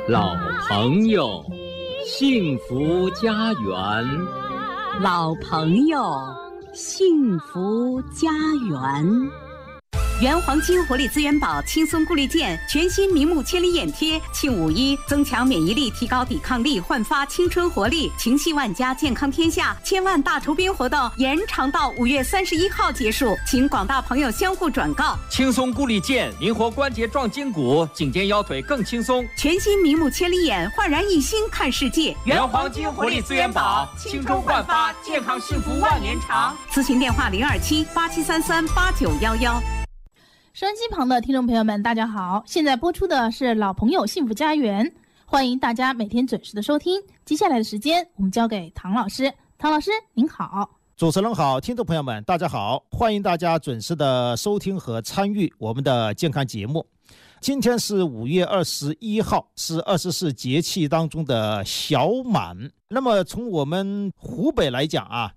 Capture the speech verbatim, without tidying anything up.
老朋友，幸福家园。 老朋友，幸福家园。原黄金活力资源宝轻松固力健全新明目千里眼贴，庆五一增强免疫力，提高抵抗力，焕发青春活力，情系万家，健康天下千万大酬宾活动延长到五月三十一号结束，请广大朋友相互转告。 轻松固力健，灵活关节壮筋骨，颈肩腰腿更轻松。 全新明目千里眼，焕然一新看世界。 原黄金活力资源宝，青春焕发，健康幸福万年长。 咨询电话零二七八七三三八九幺幺。 收音机旁的听众朋友们，大家好！现在播出的是老朋友幸福家园，欢迎大家每天准时的收听。接下来的时间，我们交给唐老师。唐老师，您好。 主持人好，听众朋友们，大家好！欢迎大家准时的收听和参与我们的健康节目。今天是五月二十一号，是二十四节气当中的小满。那么从我们湖北来讲啊，